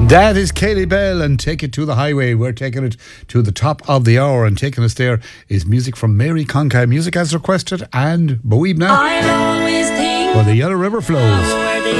That is Katie Bell and Take It to the Highway. We're taking it to the top of the hour, and taking us there is music from Mary Conkai. Music as requested, and Boebna for The Yellow River Flows.